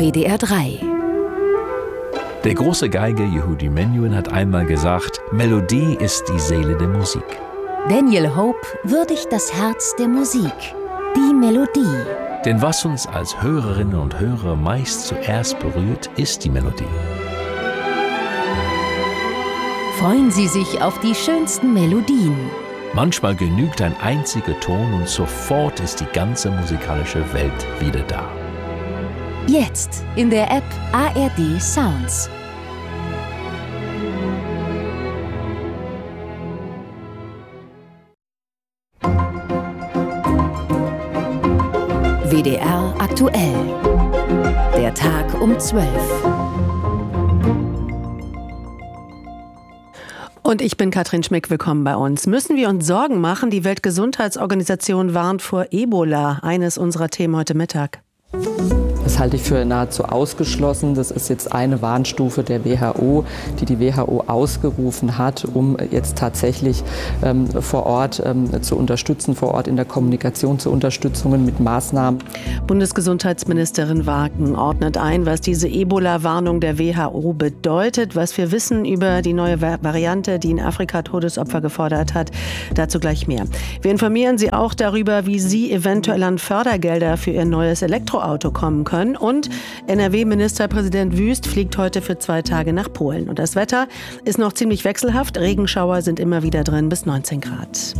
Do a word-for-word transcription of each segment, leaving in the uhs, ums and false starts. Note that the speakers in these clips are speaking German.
W D R drei. Der große Geiger Yehudi Menuhin hat einmal gesagt, Melodie ist die Seele der Musik. Daniel Hope würdigt das Herz der Musik, die Melodie. Denn was uns als Hörerinnen und Hörer meist zuerst berührt, ist die Melodie. Freuen Sie sich auf die schönsten Melodien. Manchmal genügt ein einziger Ton und sofort ist die ganze musikalische Welt wieder da. Jetzt in der App A R D Sounds. W D R aktuell. Der Tag um zwölf. Und ich bin Katrin Schmick, willkommen bei uns. Müssen wir uns Sorgen machen? Die Weltgesundheitsorganisation warnt vor Ebola, eines unserer Themen heute Mittag. Das halte ich für nahezu ausgeschlossen. Das ist jetzt eine Warnstufe der W H O, die die W H O ausgerufen hat, um jetzt tatsächlich ähm, vor Ort ähm, zu unterstützen, vor Ort in der Kommunikation zu Unterstützungen mit Maßnahmen. Bundesgesundheitsministerin Wagen ordnet ein, was diese Ebola-Warnung der W H O bedeutet, was wir wissen über die neue Variante, die in Afrika Todesopfer gefordert hat. Dazu gleich mehr. Wir informieren Sie auch darüber, wie Sie eventuell an Fördergelder für Ihr neues Elektroauto kommen können. Und N R W-Ministerpräsident Wüst fliegt heute für zwei Tage nach Polen. Und das Wetter ist noch ziemlich wechselhaft. Regenschauer sind immer wieder drin bis neunzehn Grad.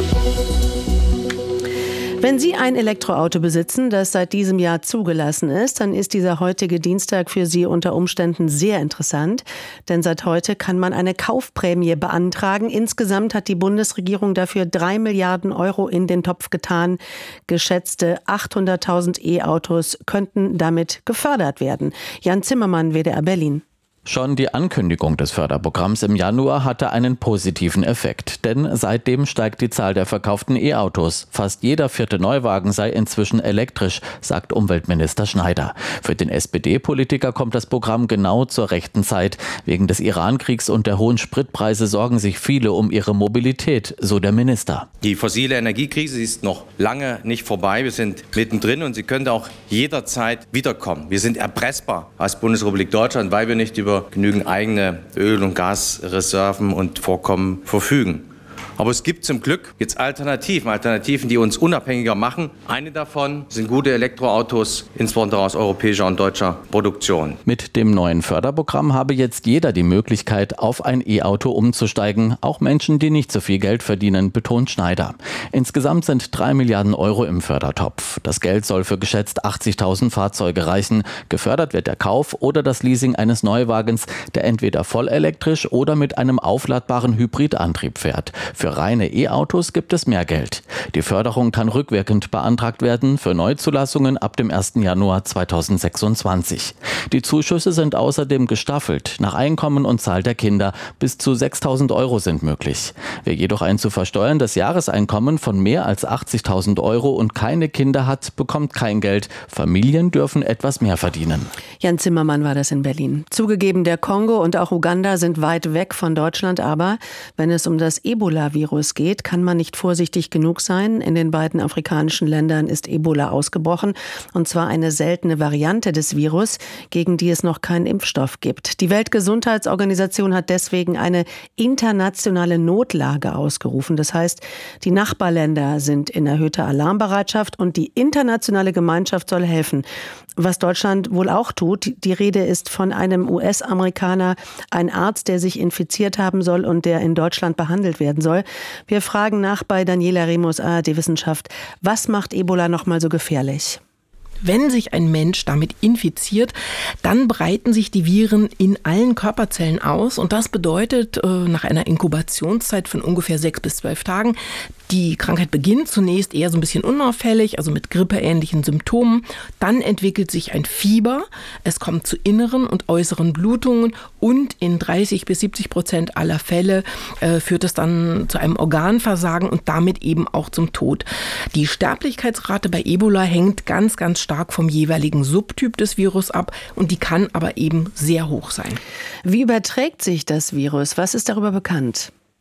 Wenn Sie ein Elektroauto besitzen, das seit diesem Jahr zugelassen ist, dann ist dieser heutige Dienstag für Sie unter Umständen sehr interessant. Denn seit heute kann man eine Kaufprämie beantragen. Insgesamt hat die Bundesregierung dafür drei Milliarden Euro in den Topf getan. Geschätzte achthunderttausend E-Autos könnten damit gefördert werden. Jan Zimmermann, W D R Berlin. Schon die Ankündigung des Förderprogramms im Januar hatte einen positiven Effekt, denn seitdem steigt die Zahl der verkauften E-Autos. Fast jeder vierte Neuwagen sei inzwischen elektrisch, sagt Umweltminister Schneider. Für den S P D-Politiker kommt das Programm genau zur rechten Zeit. Wegen des Iran-Kriegs und der hohen Spritpreise sorgen sich viele um ihre Mobilität, so der Minister. Die fossile Energiekrise ist noch lange nicht vorbei. Wir sind mittendrin und sie könnte auch jederzeit wiederkommen. Wir sind erpressbar als Bundesrepublik Deutschland, weil wir nicht über genügend eigene Öl- und Gasreserven und Vorkommen verfügen. Aber es gibt zum Glück jetzt Alternativen, Alternativen, die uns unabhängiger machen. Eine davon sind gute Elektroautos, insbesondere aus europäischer und deutscher Produktion. Mit dem neuen Förderprogramm habe jetzt jeder die Möglichkeit, auf ein E-Auto umzusteigen. Auch Menschen, die nicht so viel Geld verdienen, betont Schneider. Insgesamt sind drei Milliarden Euro im Fördertopf. Das Geld soll für geschätzt achtzigtausend Fahrzeuge reichen. Gefördert wird der Kauf oder das Leasing eines Neuwagens, der entweder vollelektrisch oder mit einem aufladbaren Hybridantrieb fährt. Für reine E-Autos gibt es mehr Geld. Die Förderung kann rückwirkend beantragt werden für Neuzulassungen ab dem ersten Januar zweitausendsechsundzwanzig. Die Zuschüsse sind außerdem gestaffelt nach Einkommen und Zahl der Kinder. Bis zu sechstausend Euro sind möglich. Wer jedoch ein zu versteuerndes Jahreseinkommen von mehr als achtzigtausend Euro und keine Kinder hat, bekommt kein Geld. Familien dürfen etwas mehr verdienen. Jan Zimmermann war das in Berlin. Zugegeben, der Kongo und auch Uganda sind weit weg von Deutschland, aber wenn es um das Ebola-Virus geht, kann man nicht vorsichtig genug sein. In den beiden afrikanischen Ländern ist Ebola ausgebrochen, und zwar eine seltene Variante des Virus, gegen die es noch keinen Impfstoff gibt. Die Weltgesundheitsorganisation hat deswegen eine internationale Notlage ausgerufen. Das heißt, die Nachbarländer sind in erhöhter Alarmbereitschaft und die internationale Gemeinschaft soll helfen. Was Deutschland wohl auch tut, die Rede ist von einem U S-Amerikaner, ein Arzt, der sich infiziert haben soll und der in Deutschland behandelt werden soll. Wir fragen nach bei Daniela Remus, A R D Wissenschaft. Was macht Ebola noch mal so gefährlich? Wenn sich ein Mensch damit infiziert, dann breiten sich die Viren in allen Körperzellen aus. Und das bedeutet, nach einer Inkubationszeit von ungefähr sechs bis zwölf Tagen, die Krankheit beginnt zunächst eher so ein bisschen unauffällig, also mit grippeähnlichen Symptomen. Dann entwickelt sich ein Fieber. Es kommt zu inneren und äußeren Blutungen. Und in dreißig bis siebzig Prozent aller Fälle äh, führt es dann zu einem Organversagen und damit eben auch zum Tod. Die Sterblichkeitsrate bei Ebola hängt ganz, ganz stark vom jeweiligen Subtyp des Virus ab. Und die kann aber eben sehr hoch sein. Wie überträgt sich das Virus? Was ist darüber bekannt?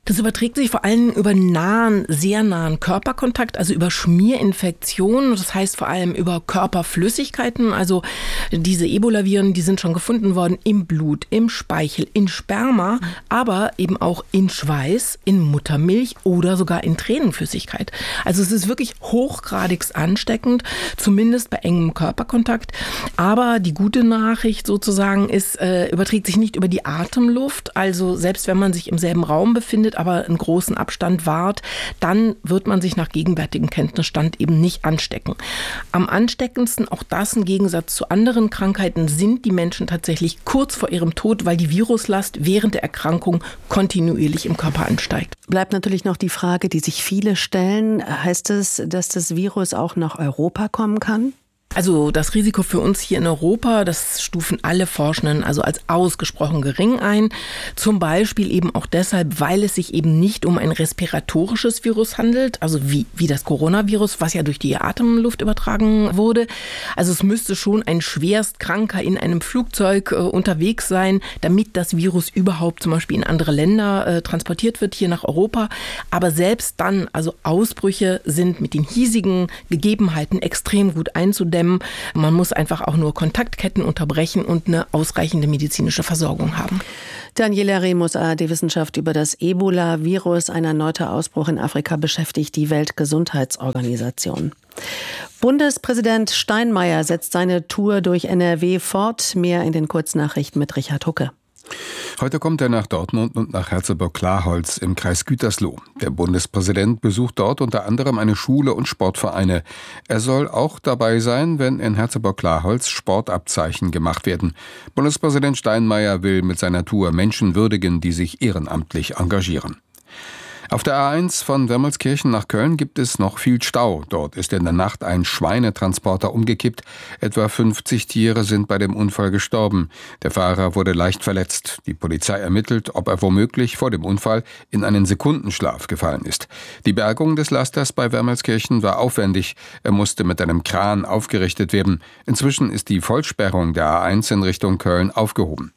Das überträgt sich vor allem über nahen, sehr nahen Körperkontakt, also über Schmierinfektionen. Das heißt vor allem über Körperflüssigkeiten. Also diese Ebola-Viren, die sind schon gefunden worden im Blut, im Speichel, in Sperma, aber eben auch in Schweiß, in Muttermilch oder sogar in Tränenflüssigkeit. Also es ist wirklich hochgradig ansteckend, zumindest bei engem Körperkontakt. Aber die gute Nachricht sozusagen ist, äh, überträgt sich nicht über die Atemluft. Also selbst wenn man sich im selben Raum befindet, aber einen großen Abstand wahrt, dann wird man sich nach gegenwärtigem Kenntnisstand eben nicht anstecken. Am ansteckendsten, auch das im Gegensatz zu anderen Krankheiten, sind die Menschen tatsächlich kurz vor ihrem Tod, weil die Viruslast während der Erkrankung kontinuierlich im Körper ansteigt. Bleibt natürlich noch die Frage, die sich viele stellen. Heißt es, dass das Virus auch nach Europa kommen kann? Also das Risiko für uns hier in Europa, das stufen alle Forschenden also als ausgesprochen gering ein. Zum Beispiel eben auch deshalb, weil es sich eben nicht um ein respiratorisches Virus handelt, also wie, wie das Coronavirus, was ja durch die Atemluft übertragen wurde. Also es müsste schon ein Schwerstkranker in einem Flugzeug äh, unterwegs sein, damit das Virus überhaupt zum Beispiel in andere Länder äh, transportiert wird, hier nach Europa. Aber selbst dann, also Ausbrüche sind mit den hiesigen Gegebenheiten extrem gut einzudämmen. Man muss einfach auch nur Kontaktketten unterbrechen und eine ausreichende medizinische Versorgung haben. Daniela Remus, A R D-Wissenschaft über das Ebola-Virus. Ein erneuter Ausbruch in Afrika beschäftigt die Weltgesundheitsorganisation. Bundespräsident Steinmeier setzt seine Tour durch N R W fort. Mehr in den Kurznachrichten mit Richard Hucke. Heute kommt er nach Dortmund und nach Herzeburg-Klarholz im Kreis Gütersloh. Der Bundespräsident besucht dort unter anderem eine Schule und Sportvereine. Er soll auch dabei sein, wenn in Herzeburg-Klarholz Sportabzeichen gemacht werden. Bundespräsident Steinmeier will mit seiner Tour Menschen würdigen, die sich ehrenamtlich engagieren. Auf der A eins von Wermelskirchen nach Köln gibt es noch viel Stau. Dort ist in der Nacht ein Schweinetransporter umgekippt. Etwa fünfzig Tiere sind bei dem Unfall gestorben. Der Fahrer wurde leicht verletzt. Die Polizei ermittelt, ob er womöglich vor dem Unfall in einen Sekundenschlaf gefallen ist. Die Bergung des Lasters bei Wermelskirchen war aufwendig. Er musste mit einem Kran aufgerichtet werden. Inzwischen ist die Vollsperrung der A eins in Richtung Köln aufgehoben.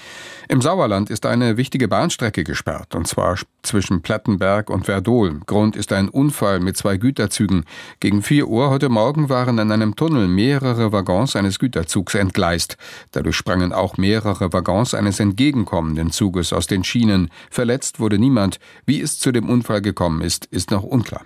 Im Sauerland ist eine wichtige Bahnstrecke gesperrt, und zwar zwischen Plettenberg und Werdohl. Grund ist ein Unfall mit zwei Güterzügen. Gegen vier Uhr heute Morgen waren in einem Tunnel mehrere Waggons eines Güterzugs entgleist. Dadurch sprangen auch mehrere Waggons eines entgegenkommenden Zuges aus den Schienen. Verletzt wurde niemand. Wie es zu dem Unfall gekommen ist, ist noch unklar.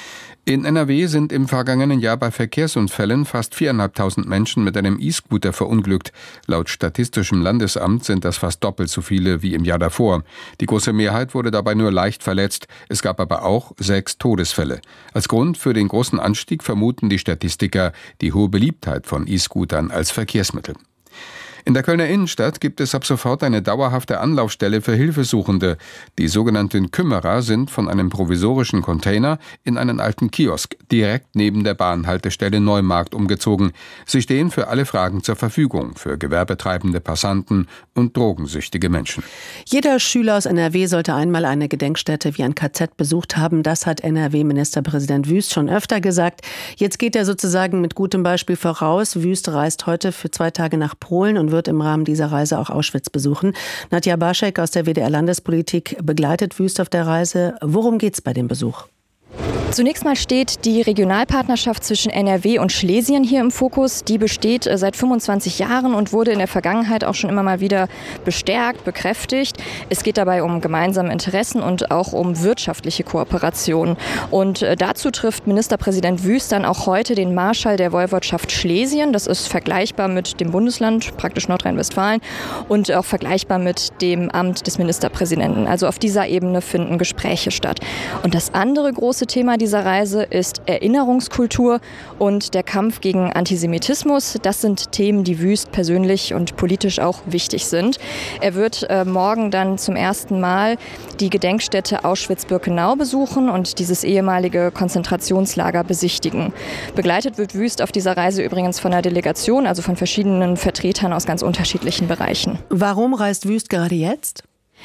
In N R W sind im vergangenen Jahr bei Verkehrsunfällen fast viertausendfünfhundert Menschen mit einem E-Scooter verunglückt. Laut Statistischem Landesamt sind das fast doppelt so viele wie im Jahr davor. Die große Mehrheit wurde dabei nur leicht verletzt. Es gab aber auch sechs Todesfälle. Als Grund für den großen Anstieg vermuten die Statistiker die hohe Beliebtheit von E-Scootern als Verkehrsmittel. In der Kölner Innenstadt gibt es ab sofort eine dauerhafte Anlaufstelle für Hilfesuchende. Die sogenannten Kümmerer sind von einem provisorischen Container in einen alten Kiosk direkt neben der Bahnhaltestelle Neumarkt umgezogen. Sie stehen für alle Fragen zur Verfügung, für gewerbetreibende Passanten und drogensüchtige Menschen. Jeder Schüler aus N R W sollte einmal eine Gedenkstätte wie ein K Z besucht haben. Das hat N R W-Ministerpräsident Wüst schon öfter gesagt. Jetzt geht er sozusagen mit gutem Beispiel voraus. Wüst reist heute für zwei Tage nach Polen und wird im Rahmen dieser Reise auch Auschwitz besuchen. Nadja Baschek aus der W D R Landespolitik begleitet Wüst auf der Reise. Worum geht's bei dem Besuch? Zunächst mal steht die Regionalpartnerschaft zwischen N R W und Schlesien hier im Fokus. Die besteht seit fünfundzwanzig Jahren und wurde in der Vergangenheit auch schon immer mal wieder bestärkt, bekräftigt. Es geht dabei um gemeinsame Interessen und auch um wirtschaftliche Kooperation. Und dazu trifft Ministerpräsident Wüst dann auch heute den Marschall der Woiwodschaft Schlesien. Das ist vergleichbar mit dem Bundesland, praktisch Nordrhein-Westfalen, und auch vergleichbar mit dem Amt des Ministerpräsidenten. Also auf dieser Ebene finden Gespräche statt. Und das andere große Thema dieser Reise ist Erinnerungskultur und der Kampf gegen Antisemitismus. Das sind Themen, die Wüst persönlich und politisch auch wichtig sind. Er wird äh, morgen dann zum ersten Mal die Gedenkstätte Auschwitz-Birkenau besuchen und dieses ehemalige Konzentrationslager besichtigen. Begleitet wird Wüst auf dieser Reise übrigens von einer Delegation, also von verschiedenen Vertretern aus ganz unterschiedlichen Bereichen. Warum reist Wüst gerade jetzt?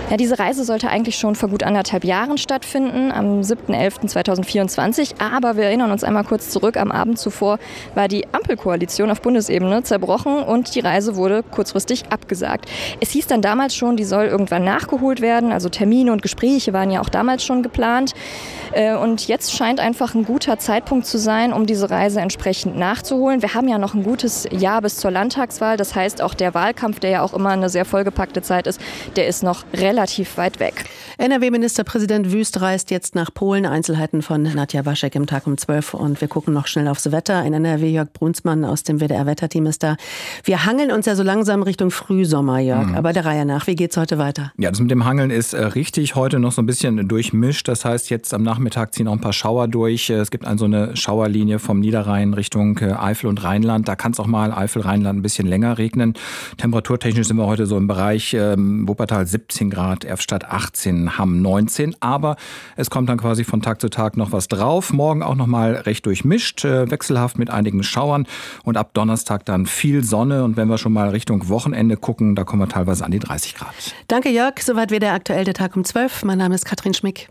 Ja, diese Reise sollte eigentlich schon vor gut anderthalb Jahren stattfinden, am siebten elften zweitausendvierundzwanzig. Aber wir erinnern uns einmal kurz zurück, am Abend zuvor war die Ampelkoalition auf Bundesebene zerbrochen und die Reise wurde kurzfristig abgesagt. Es hieß dann damals schon, die soll irgendwann nachgeholt werden, also Termine und Gespräche waren ja auch damals schon geplant. Und jetzt scheint einfach ein guter Zeitpunkt zu sein, um diese Reise entsprechend nachzuholen. Wir haben ja noch ein gutes Jahr bis zur Landtagswahl, das heißt auch der Wahlkampf, der ja auch immer eine sehr vollgepackte Zeit ist, der ist noch relativ weit weg. N R W-Ministerpräsident Wüst reist jetzt nach Polen. Einzelheiten von Nadja Waschek im Tag um zwölf. Und wir gucken noch schnell aufs Wetter. In N R W Jörg Brunsmann aus dem W D R-Wetterteam ist da. Wir hangeln uns ja so langsam Richtung Frühsommer, Jörg. Mhm. Aber der Reihe nach, wie geht's heute weiter? Ja, das mit dem Hangeln ist äh, richtig. Heute noch so ein bisschen durchmischt. Das heißt, jetzt am Nachmittag ziehen auch ein paar Schauer durch. Es gibt also eine Schauerlinie vom Niederrhein Richtung äh, Eifel und Rheinland. Da kann es auch mal Eifel, Rheinland ein bisschen länger regnen. Temperaturtechnisch sind wir heute so im Bereich äh, Wuppertal siebzehn Grad, Erftstadt achtzehn, Hamm neunzehn. Aber es kommt dann quasi von Tag zu Tag noch was drauf. Morgen auch noch mal recht durchmischt, äh, wechselhaft mit einigen Schauern. Und ab Donnerstag dann viel Sonne. Und wenn wir schon mal Richtung Wochenende gucken, da kommen wir teilweise an die dreißig Grad. Danke, Jörg. Soweit wieder aktuell der Tag um zwölf. Mein Name ist Katrin Schmick.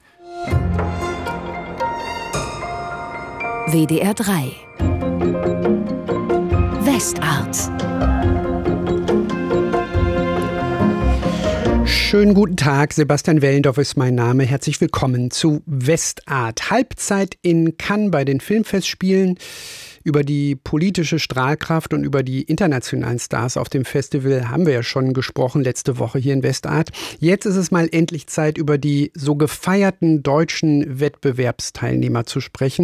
W D R drei Westart. Schönen guten Tag, Sebastian Wellendorf ist mein Name. Herzlich willkommen zu Westart. Halbzeit in Cannes bei den Filmfestspielen. Über die politische Strahlkraft und über die internationalen Stars auf dem Festival haben wir ja schon gesprochen letzte Woche hier in Westart. Jetzt ist es mal endlich Zeit, über die so gefeierten deutschen Wettbewerbsteilnehmer zu sprechen.